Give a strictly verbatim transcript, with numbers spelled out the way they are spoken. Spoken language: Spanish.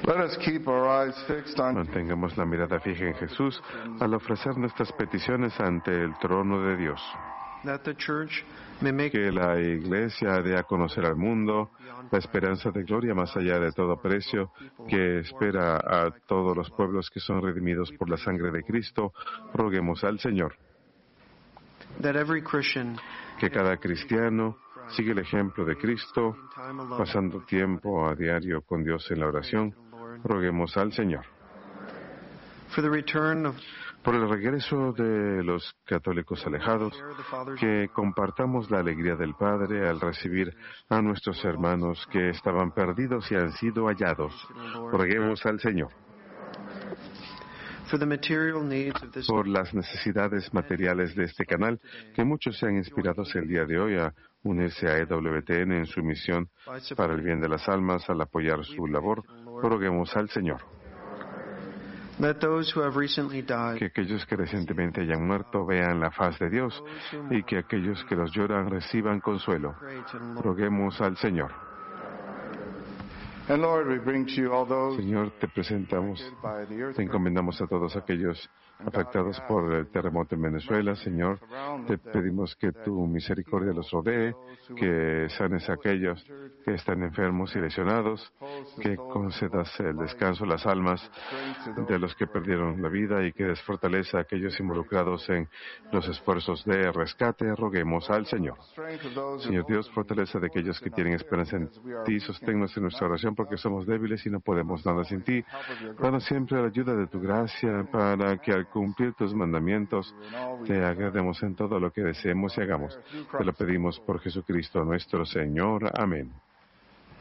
Let us keep our eyes fixed on Mantengamos la mirada fija en Jesús al ofrecer nuestras peticiones ante el trono de Dios. that the church may make Que la Iglesia dé a conocer al mundo la esperanza de gloria más allá de todo precio, que espera a todos los pueblos que son redimidos por la sangre de Cristo. Roguemos al Señor. that every Christian Que cada cristiano siga el ejemplo de Cristo, time alone pasando tiempo a diario con Dios en la oración. Roguemos al Señor. for the return of Por el regreso de los católicos alejados, the Father's que compartamos la alegría del Padre al recibir a nuestros hermanos que estaban perdidos y han sido hallados. Roguemos al Señor. for the material needs of this Por las necesidades materiales de este canal, que muchos sean inspirados el día de hoy a unirse a E W T N en su misión para el bien de las almas al apoyar su labor. Roguemos al Señor. let those who have recently died Que aquellos que recientemente hayan muerto vean la faz de Dios y que aquellos que los lloran reciban consuelo. pray to the Lord. Roguemos al Señor. And Lord, we bring to you all those Señor, te presentamos, by the te earth encomendamos a todos aquellos afectados por el terremoto en Venezuela. Señor, te pedimos que tu misericordia los rodee, que sanes a aquellos que están enfermos y lesionados, que concedas el descanso a las almas de los que perdieron la vida y que des fortaleza a aquellos involucrados en los esfuerzos de rescate. Roguemos al Señor. strength of those who Señor Dios, fortaleza de aquellos que tienen esperanza en ti, sosténnos en nuestra oración porque somos débiles y no podemos nada sin ti. Danos siempre la ayuda de tu gracia para que al cumplir tus mandamientos te agrademos en todo lo que deseemos y hagamos. Te lo pedimos por Jesucristo nuestro Señor. Amén.